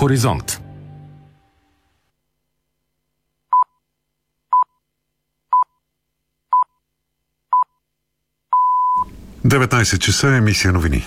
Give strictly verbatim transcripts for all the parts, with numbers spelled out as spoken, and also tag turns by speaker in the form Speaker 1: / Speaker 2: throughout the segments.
Speaker 1: Хоризонт.
Speaker 2: деветнайсет часа, емисия новини.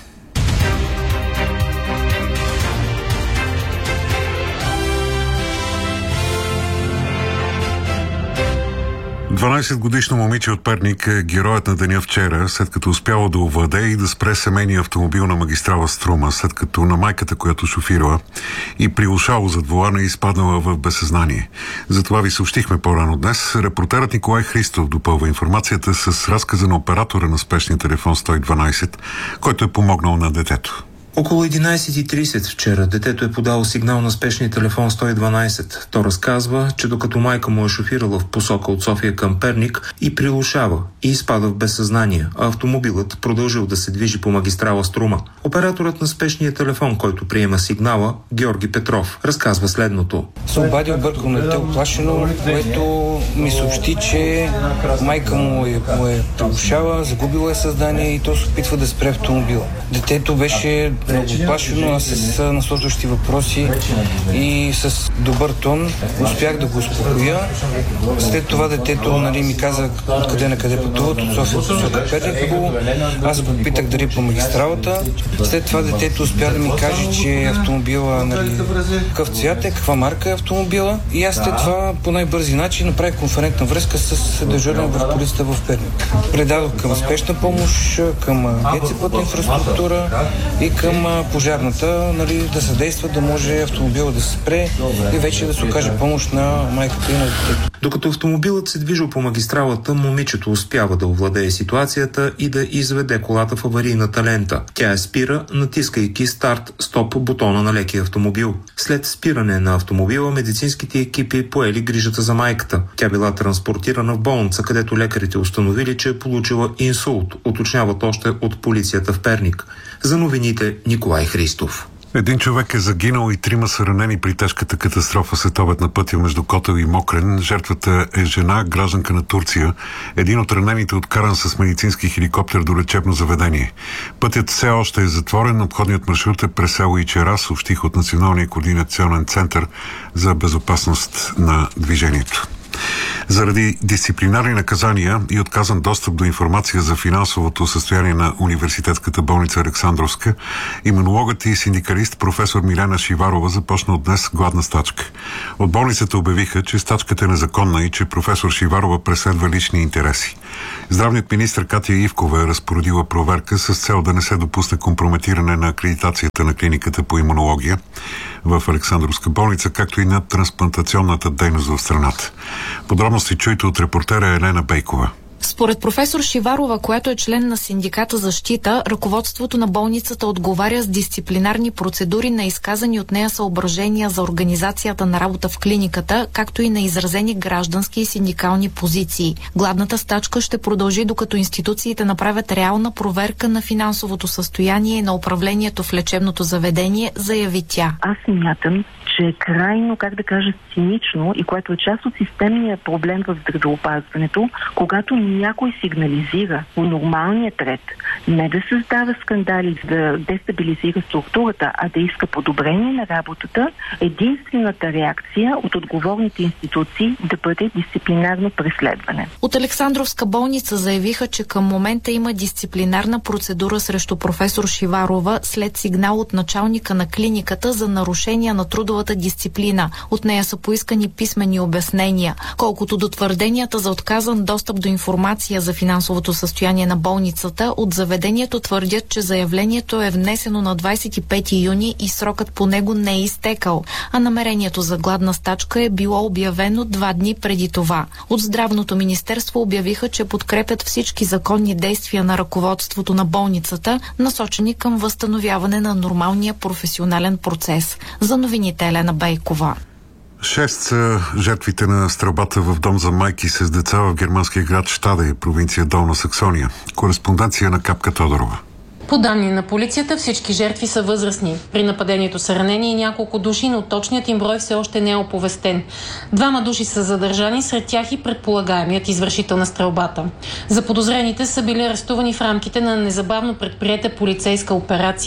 Speaker 2: дванайсетгодишно момиче от Перник е героят на деня вчера, след като успяла да овладее и да спре семейния автомобил на магистрала Струма, след като на майката, която шофирала и прилушало зад волана и изпаднала в безсъзнание. Затова ви съобщихме по-рано днес. Репортерът Николай Христов допълва информацията с разказа на оператора на спешния телефон сто и дванайсет, който е помогнал на детето.
Speaker 3: Около единайсет и трийсет вчера детето е подало сигнал на спешния телефон сто и дванайсет. То разказва, че докато майка му е шофирала в посока от София към Перник и прилушава и изпада в безсъзнание, а автомобилът продължил да се движи по магистрала Струма. Операторът на спешния телефон, който приема сигнала, Георги Петров, разказва следното.
Speaker 4: Се обади объркано дете оплашено, което ми съобщи, че майка му е, му е прилушава, загубила е съзнание и то се опитва да спре автомобила. Детето беше много оплашено, аз с насочващи въпроси и с добър тон успях да го успокоя. След това детето, нали, ми каза откъде на къде пътуват, от София от посока Перник. Аз го питах дали по магистралата. След това детето успя да ми каже, че автомобила, нали, какъв цвят е, каква марка е автомобила. И аз след това по най-бързи начин направих конферентна връзка с дежурен в полицията в Перник. Предадох към спешна помощ, към Агенция пътна инфраструктура и към пожарната, нали, да съдействат да може автомобила да се спре и вече да се окаже помощ на майката и на детето.
Speaker 3: Докато автомобилът се движил по магистралата, момичето успява да овладее ситуацията и да изведе колата в аварийната лента. Тя я спира, натискайки старт-стоп бутона на лекия автомобил. След спиране на автомобила, медицинските екипи поели грижата за майката. Тя била транспортирана в болница, където лекарите установили, че е получила инсулт, уточняват още от полицията в Перник. За новините Николай Христов.
Speaker 2: Един човек е загинал и трима са ранени при тежката катастрофа след обед на пътя между Котел и Мокрен. Жертвата е жена, гражданка на Турция. Един от ранените откаран с медицински хеликоптер до лечебно заведение. Пътят все още е затворен. Обходният маршрут е през село Ичера, съобщих от Националния координационен център за безопасност на движението. Заради дисциплинарни наказания и отказан достъп до информация за финансовото състояние на университетската болница Александровска, имунологът и синдикалист професор Милена Шиварова започна от днес гладна стачка. От болницата обявиха, че стачката е незаконна и че професор Шиварова преследва лични интереси. Здравният министър Катя Ивкова е разпоредила проверка с цел да не се допусне компрометиране на акредитацията на клиниката по имунология в Александровска болница, както и на трансплантационната дейност в страната. Подробности чуйте от репортера Елена Бейкова.
Speaker 5: Според професор Шиварова, която е член на синдиката Защита, ръководството на болницата отговаря с дисциплинарни процедури на изказани от нея съображения за организацията на работа в клиниката, както и на изразени граждански и синдикални позиции. Гладната стачка ще продължи, докато институциите направят реална проверка на финансовото състояние на управлението в лечебното заведение, заяви тя.
Speaker 6: Аз смятам, че е крайно, как да кажа, цинично и което е част от системния проблем в здравеопазването, когато някой сигнализира по нормалния ред, не да създава скандали, да дестабилизира структурата, а да иска подобрение на работата, единствената реакция от отговорните институции да бъде дисциплинарно преследване.
Speaker 5: От Александровска болница заявиха, че към момента има дисциплинарна процедура срещу професор Шиварова след сигнал от началника на клиниката за нарушения на трудовата дисциплина. От нея са поискани писмени обяснения. Колкото до твърденията за отказан достъп до информация за финансовото състояние на болницата, от заведението твърдят, че заявлението е внесено на двадесет и пети юни и срокът по него не е изтекал, а намерението за гладна стачка е било обявено два дни преди това. От Здравното министерство обявиха, че подкрепят всички законни действия на ръководството на болницата, насочени към възстановяване на нормалния професионален процес. За новините Елена Бейкова.
Speaker 2: Шест са жертвите на стрелбата в дом за майки с деца в германския град Щаде, провинция Долна Саксония. Кореспонденция на Капка Тодорова.
Speaker 7: По данни на полицията, всички жертви са възрастни. При нападението са ранени и няколко души, но точният им брой все още не е оповестен. Двама души са задържани, сред тях и предполагаемият извършител на стрелбата. Заподозрените са били арестувани в рамките на незабавно предприета полицейска операция.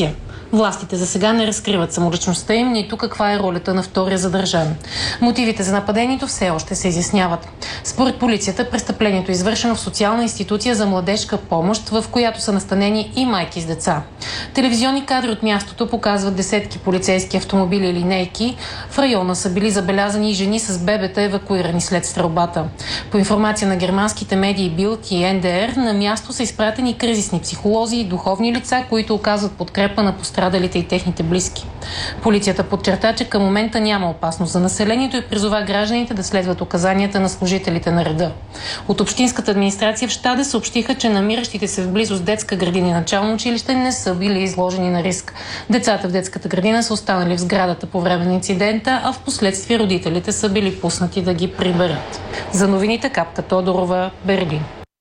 Speaker 7: Властите за сега не разкриват самоличността им, нито каква е ролята на втория задържан. Мотивите за нападението все още се изясняват. Според полицията, престъплението е извършено в социална институция за младежка помощ, в която са настанени и майки с деца. Телевизионни кадри от мястото показват десетки полицейски автомобили и линейки. В района са били забелязани и жени с бебета, евакуирани след стрелбата. По информация на германските медии Билд и Ен Де Ер, на място са изпратени кризисни психолози и духовни лица, които оказват подкрепа на пострадалите и техните близки. Полицията подчерта, че към момента няма опасност за населението и призова гражданите да следват указанията на служителите на реда. От общинската администрация в Щаде съобщиха, че намиращите се в близост детска градина и начално училище не са били изложени на риск. Децата в детската градина са останали в сградата по време на инцидента, а в последствие родителите са били пуснати да ги приберат. За новините Капка Тодорова, Берлин.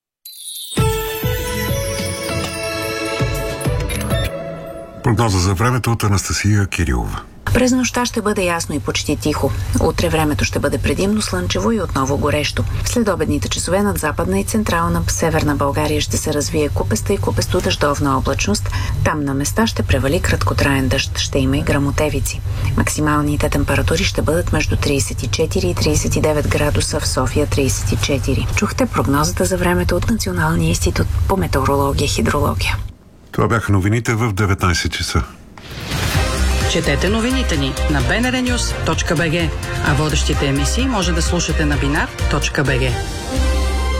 Speaker 2: Прогноза за времето от Анастасия Кирилова.
Speaker 1: През нощта ще бъде ясно и почти тихо. Утре времето ще бъде предимно слънчево и отново горещо. В следобедните часове над Западна и Централна Северна България ще се развие купеста и купесто дъждовна облачност. Там на места ще превали краткотраен дъжд. Ще има и гръмотевици. Максималните температури ще бъдат между трийсет и четири и трийсет и девет градуса, в София трийсет и четири. Чухте прогнозата за времето от Националния институт по метеорология и хидрология.
Speaker 2: Това бяха новините в деветнайсет часа.
Speaker 8: Четете новините ни на би ен ар нюс точка би джи, а водещите емисии може да слушате на бинар точка би джи.